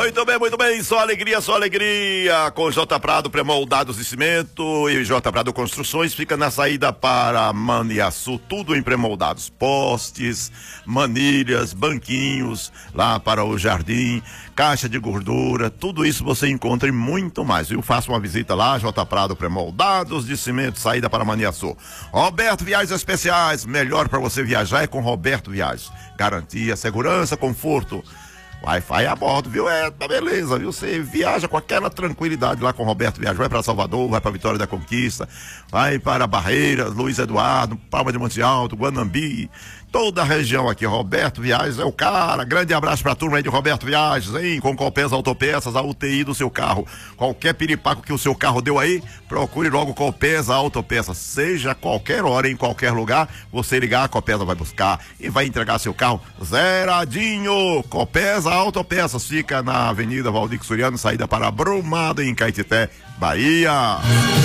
Muito bem, só alegria, com J Prado Premoldados de Cimento e J Prado Construções, fica na saída para Maniaçu, tudo em premoldados, postes, manilhas, banquinhos, lá para o jardim, caixa de gordura, tudo isso você encontra e muito mais, viu? Faça uma visita lá, J Prado Premoldados de Cimento, saída para Maniaçu. Roberto Viagens Especiais, melhor para você viajar é com Roberto Viagens, garantia, segurança, conforto. Wi-Fi a bordo, viu? Tá beleza, viu? Você viaja com aquela tranquilidade lá com o Roberto Viaja. Vai para Salvador, vai para Vitória da Conquista, vai para Barreiras, Luiz Eduardo, Palma de Monte Alto, Guanambi, toda a região aqui. Roberto Viagens é o cara. Grande abraço pra turma aí de Roberto Viagens, hein? Com Copesa Autopeças, a UTI do seu carro. Qualquer piripaco que o seu carro deu aí, procure logo Copesa Autopeças. Seja qualquer hora, em qualquer lugar, você ligar, a Copesa vai buscar e vai entregar seu carro zeradinho. Copesa Autopeças fica na Avenida Valdir Suriano, saída para Brumado, em Caetité, Bahia.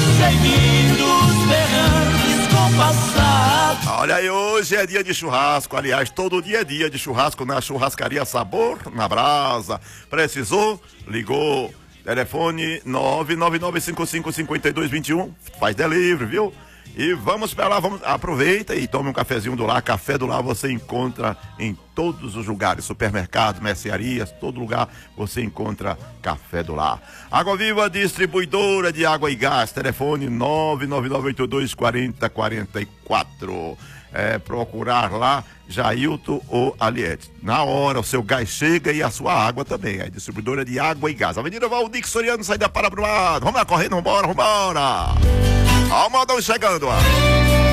Olha aí, hoje é dia de churrasco, aliás, todo dia é dia de churrasco na Churrascaria Sabor, na Brasa. Precisou? Ligou. Telefone 999555221, faz delivery, viu? E vamos pra lá, aproveita e tome um cafezinho do Lar. Café do Lar você encontra em todos os lugares, supermercados, mercearias, todo lugar você encontra Café do Lar. Água Viva, distribuidora de água e gás, telefone 999824044. Procurar lá Jailton ou Aliette. Na hora o seu gás chega e a sua água também. É distribuidora de água e gás. Avenida Valdir Soriano, saída para Brumado. Vamos lá correndo, vambora. Ó o modão chegando, ó.